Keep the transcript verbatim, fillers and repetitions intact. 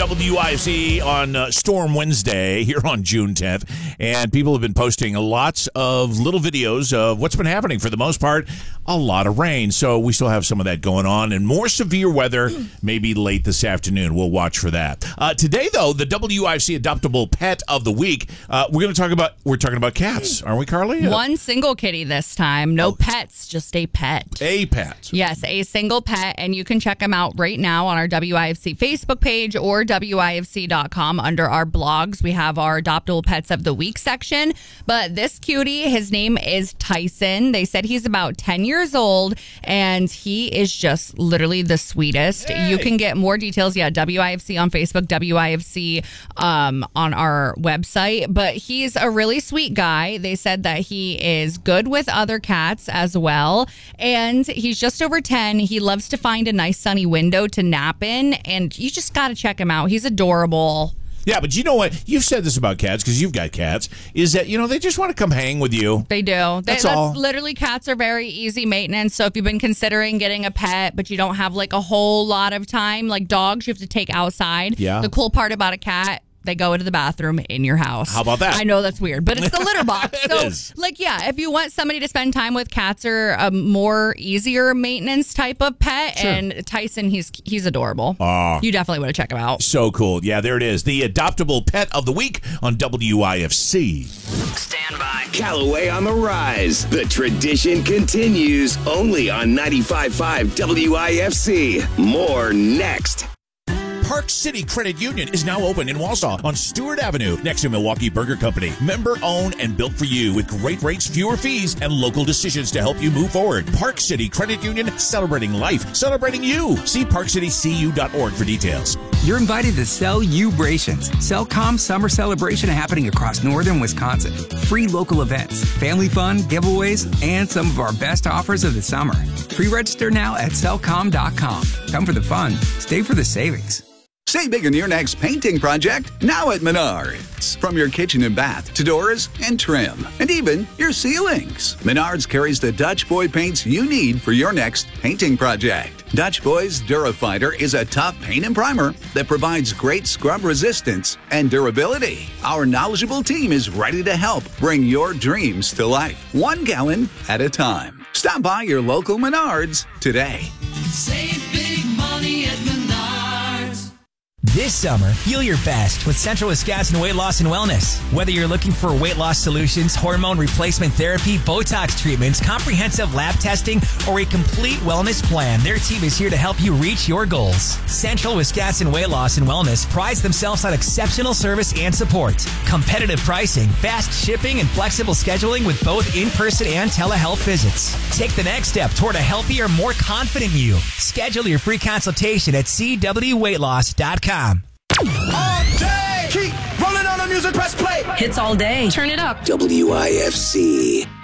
W I F C on uh, Storm Wednesday here on June tenth, and people have been posting lots of little videos of what's been happening. For the most part, a lot of rain, so we still have some of that going on, and more severe weather maybe late this afternoon. We'll watch for that. Uh, today, though, the W I F C Adoptable Pet of the Week. Uh, we're going to talk about we're talking about cats, aren't we, Carly? One single kitty this time. No oh. pets, just a pet. A pet. Yes, a single pet, and you can check them out right now on our W I F C Facebook page or W I F C dot com under our blogs. We have our Adoptable Pets of the Week section. But this cutie, his name is Tyson. They said he's about ten years old, and he is just literally the sweetest. Hey. You can get more details, yeah, W I F C on Facebook, W I F C um, on our website. But he's a really sweet guy. They said that he is good with other cats as well, and he's just over ten. He loves to find a nice sunny window to nap in, and you just got to check him out. He's adorable. Yeah, but you know what? You've said this about cats because you've got cats, is that, you know, they just want to come hang with you. They do. They, that's, that's all. Literally, cats are very easy maintenance. So if you've been considering getting a pet, but you don't have like a whole lot of time, like dogs you have to take outside. Yeah. The cool part about a cat, they go into the bathroom in your house. How about that? I know that's weird, but it's the litter box. It so, is. like, yeah, if you want somebody to spend time with, cats are a more easier maintenance type of pet. Sure. And Tyson, he's he's adorable. Oh. You definitely want to check him out. So cool. Yeah, there it is. The Adoptable Pet of the Week on W I F C. Stand by. Callaway on the rise. The tradition continues only on ninety-five point five W I F C. More next. Park City Credit Union is now open in Wausau on Stewart Avenue next to Milwaukee Burger Company. Member owned and built for you with great rates, fewer fees, and local decisions to help you move forward. Park City Credit Union, celebrating life, celebrating you. See park city c u dot org for details. You're invited to Cell-U-brations. Cellcom Summer Celebration happening across northern Wisconsin. Free local events, family fun, giveaways, and some of our best offers of the summer. Pre-register now at cellcom dot com. Come for the fun, stay for the savings. Save big on your next painting project now at Menards. From your kitchen and bath to doors and trim, and even your ceilings. Menards carries the Dutch Boy paints you need for your next painting project. Dutch Boy's Durafighter is a tough paint and primer that provides great scrub resistance and durability. Our knowledgeable team is ready to help bring your dreams to life, one gallon at a time. Stop by your local Menards today. Save big money at Menards. This summer, feel your best with Central Wisconsin Weight Loss and Wellness. Whether you're looking for weight loss solutions, hormone replacement therapy, Botox treatments, comprehensive lab testing, or a complete wellness plan, their team is here to help you reach your goals. Central Wisconsin Weight Loss and Wellness prides themselves on exceptional service and support, competitive pricing, fast shipping, and flexible scheduling with both in-person and telehealth visits. Take the next step toward a healthier, more confident you. Schedule your free consultation at c w weight loss dot com. All day! Keep rolling on the music, press play! Hits all day. Turn it up. W I F C.